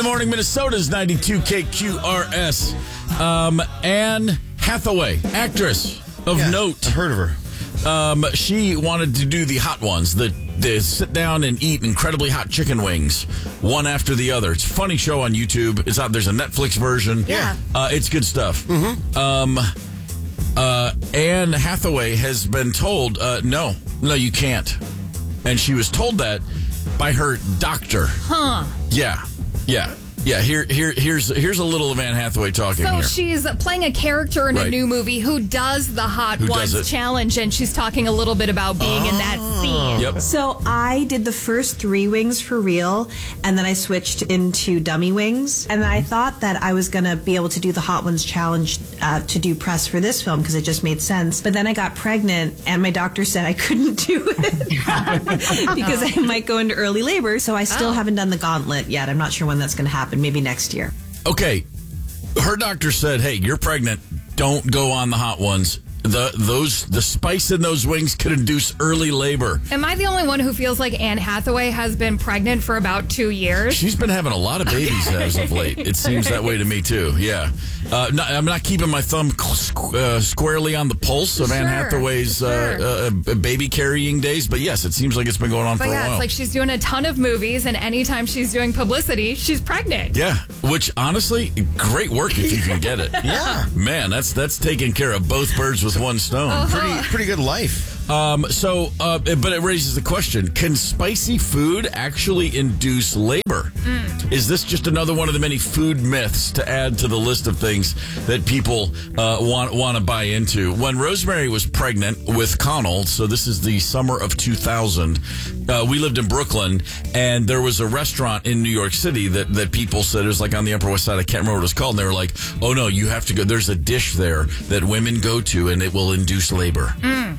the morning, Minnesota's 92 KQRS. Anne Hathaway, actress of note. I've heard of her. She wanted to do the hot ones, the sit down and eat incredibly hot chicken wings, one after the other. It's a funny show on YouTube. It's out. There's a Netflix version. Yeah. It's good stuff. Anne Hathaway has been told, no, you can't. And she was told that by her doctor. Huh. Yeah. Here's a little of Anne Hathaway talking So here. she's playing a character in a new movie who does the Hot Ones challenge, and she's talking a little bit about being in that scene. Yep. So I did the first 3 wings for real, and then I switched into dummy wings. And I thought that I was going to be able to do the Hot Ones challenge to do press for this film because it just made sense. But then I got pregnant, and my doctor said I couldn't do it because I might go into early labor. So I still haven't done the gauntlet yet. I'm not sure when that's going to happen. Maybe next year. Okay. Her doctor said, hey, you're pregnant. Don't go on the hot ones. The spice in those wings could induce early labor. Am I the only one who feels like Anne Hathaway has been pregnant for about 2 years? She's been having a lot of babies as of late. It seems that way to me, too. Yeah. I'm not keeping my thumb squarely on the pulse of Anne Hathaway's baby carrying days, but yes, it seems like it's been going on for a while. It's like she's doing a ton of movies, and anytime she's doing publicity, she's pregnant. Yeah, which honestly, great work if you can get it. Yeah. Man, that's taking care of both birds with one stone. Pretty good life. But it raises the question, can spicy food actually induce labor? Is this just another one of the many food myths to add to the list of things that people want to buy into? When Rosemary was pregnant with Connell, so this is the summer of 2000, we lived in Brooklyn, and there was a restaurant in New York City that people said, it was like on the Upper West Side, I can't remember what it was called, and they were like, oh no, you have to go, there's a dish there that women go to, and it will induce labor.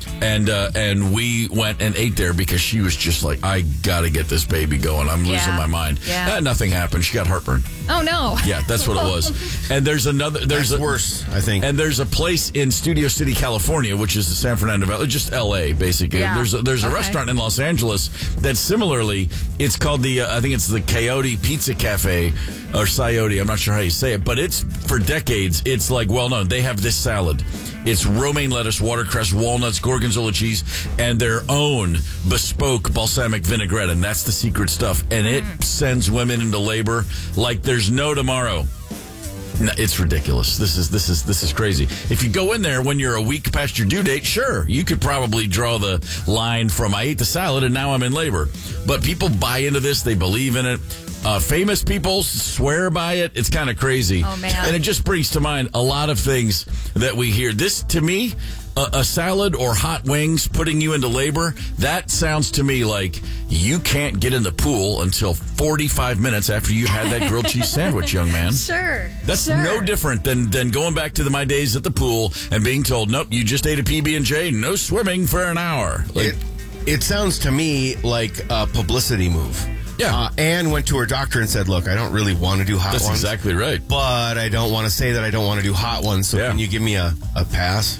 And we went and ate there because she was just like, I gotta get this baby going. I'm losing my mind. Yeah. Nothing happened. She got heartburn. Oh no. Yeah, that's what it was. And there's worse, I think. And there's a place in Studio City, California, which is the San Fernando Valley, just LA, basically. Yeah. There's a restaurant in Los Angeles that similarly, it's called I think it's the Coyote Pizza Cafe, or Coyote, I'm not sure how you say it, but it's, for decades, it's like well known. They have this salad. It's romaine lettuce, watercress, walnuts, gorgonzola cheese, and their own bespoke balsamic vinaigrette, and that's the secret stuff. And it sends women into labor like there's no tomorrow. No, it's ridiculous. This is crazy. If you go in there when you're a week past your due date, sure, you could probably draw the line from I ate the salad and now I'm in labor. But people buy into this. They believe in it. Famous people swear by it. It's kind of crazy. Oh, man. And it just brings to mind a lot of things that we hear. This, to me, a salad or hot wings putting you into labor, that sounds to me like you can't get in the pool until 45 minutes after you had that grilled cheese sandwich, young man. Sure. That's no different than going back to my days at the pool and being told, nope, you just ate a PB&J, no swimming for an hour. It sounds to me like a publicity move. Yeah. Anne went to her doctor and said, look, I don't really want to do hot ones. That's exactly right. But I don't want to say that I don't want to do hot ones, so can you give me a pass?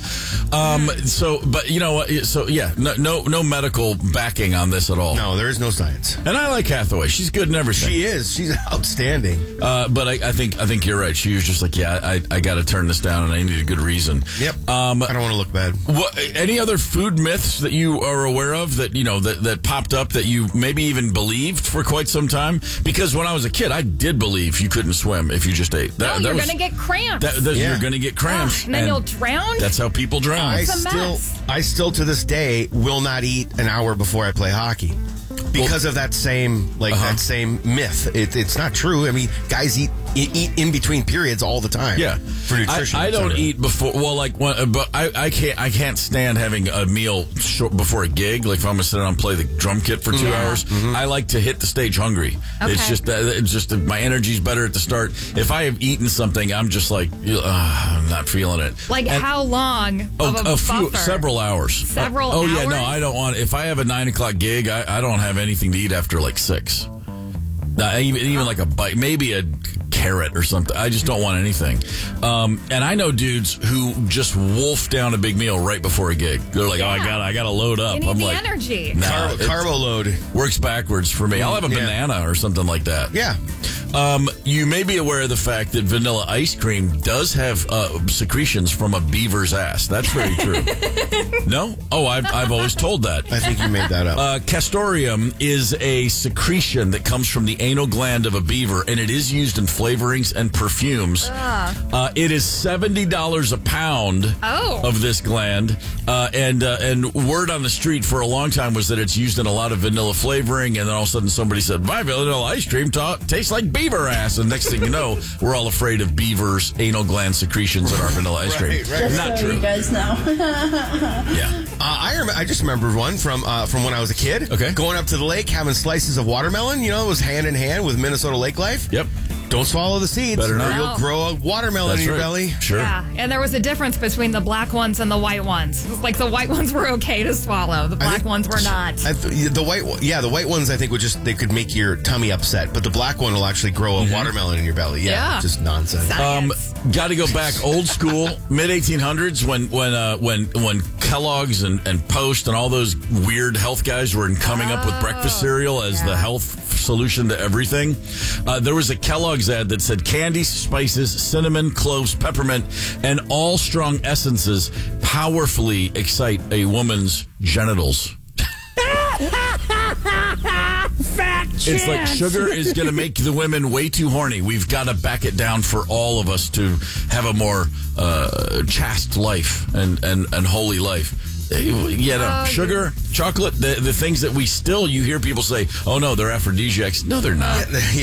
But you know what? So, yeah, no medical backing on this at all. No, there is no science. And I like Hathaway. She's good in everything. She is. She's outstanding. But I think you're right. She was just like, yeah, I got to turn this down, and I need a good reason. Yep. I don't want to look bad. Any other food myths that you are aware of that, that popped up that you maybe even believed for quite some time? Because when I was a kid, I did believe you couldn't swim if you just ate. You're going to get cramps. You're going to get cramps. And then you'll drown? That's how people drown. I still to this day will not eat an hour before I play hockey because of that same that same myth. It's not true. I mean, guys eat in between periods all the time. Yeah, for nutrition. I don't eat before. Well, but I can't stand having a meal before a gig. Like if I'm gonna sit down and play the drum kit for 2 hours, I like to hit the stage hungry. Okay. It's just my energy's better at the start. If I have eaten something, I'm just like I'm not feeling it. How long? Several hours. Several hours? Yeah, no, I don't want. If I have a 9 o'clock gig, I don't have anything to eat after like 6. Even like a bite, maybe a carrot or something. I just don't want anything. And I know dudes who just wolf down a big meal right before a gig. They're like, I gotta load up. You need I'm the like, energy. Carbo load works backwards for me. I'll have a banana or something like that. Yeah. You may be aware of the fact that vanilla ice cream does have secretions from a beaver's ass. That's very true. No? Oh, I've always told that. I think you made that up. Castoreum is a secretion that comes from the anal gland of a beaver, and it is used in flavorings and perfumes. It is $70 a pound of this gland, and word on the street for a long time was that it's used in a lot of vanilla flavoring, and then all of a sudden somebody said, my vanilla ice cream tastes like beaver ass, and next thing you know, we're all afraid of beavers' anal gland secretions in our vanilla ice cream. Right. Not true. You guys know. Yeah. I just remembered one from when I was a kid. Okay. Going up to the lake, having slices of watermelon. You know, it was hand in hand with Minnesota Lake Life. Yep. Don't swallow the seeds, Better not. or you'll grow a watermelon in your belly. Sure. Yeah, and there was a difference between the black ones and the white ones. Like the white ones were okay to swallow, the black ones were not. The white ones I think they could make your tummy upset, but the black one will actually grow a watermelon in your belly. Yeah. Just nonsense. Got to go back old school, mid 1800s when Kellogg's and Post and all those weird health guys were coming up with breakfast cereal as the health solution to everything. There was a Kellogg's ad that said candies, spices, cinnamon, cloves, peppermint, and all strong essences powerfully excite a woman's genitals. It's like sugar is going to make the women way too horny. We've got to back it down for all of us to have a more chaste life and holy life. Sugar, chocolate, the things that you hear people say, oh no, they're aphrodisiacs. No, they're not.